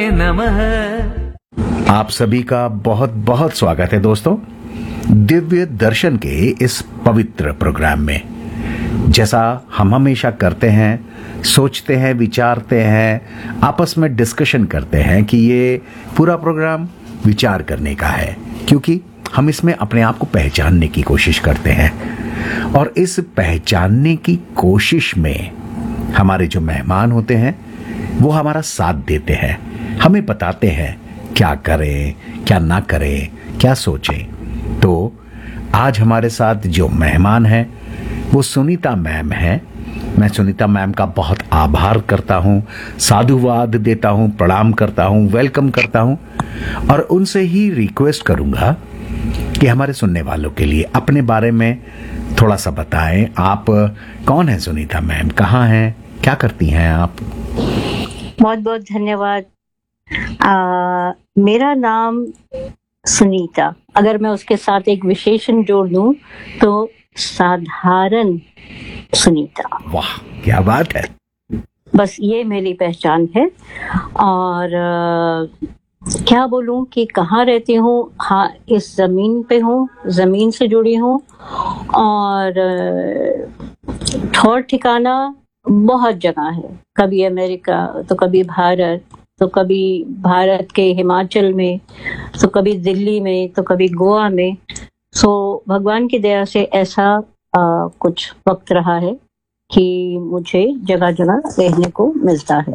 नमः। आप सभी का बहुत बहुत स्वागत है दोस्तों, दिव्य दर्शन के इस पवित्र प्रोग्राम में। जैसा हम हमेशा करते हैं, सोचते हैं, विचारते हैं, आपस में डिस्कशन करते हैं कि ये पूरा प्रोग्राम विचार करने का है, क्योंकि हम इसमें अपने आप को पहचानने की कोशिश करते हैं। और इस पहचानने की कोशिश में हमारे जो मेहमान होते हैं वो हमारा साथ देते हैं, हमें बताते हैं क्या करें, क्या ना करें, क्या सोचें। तो आज हमारे साथ जो मेहमान हैं वो सुनीता मैम हैं। मैं सुनीता मैम का बहुत आभार करता हूँ, साधुवाद देता हूँ, प्रणाम करता हूँ, वेलकम करता हूँ और उनसे ही रिक्वेस्ट करूंगा कि हमारे सुनने वालों के लिए अपने बारे में थोड़ा सा बताएं। आप कौन हैं सुनीता मैम, कहाँ हैं, क्या करती हैं आप? बहुत बहुत धन्यवाद। मेरा नाम सुनीता, अगर मैं उसके साथ एक विशेषण जोड़ दूं तो साधारण सुनीता। वाह, क्या बात है। बस ये मेरी पहचान है। और क्या बोलूं कि कहाँ रहती हूँ। हाँ, इस जमीन पे हूँ, जमीन से जुड़ी हूँ। और ठौर ठिकाना बहुत जगह है, कभी अमेरिका तो कभी भारत, तो कभी भारत के हिमाचल में, तो कभी दिल्ली में, तो कभी गोवा में। सो भगवान की दया से ऐसा कुछ वक्त रहा है कि मुझे जगह जगह रहने को मिलता है।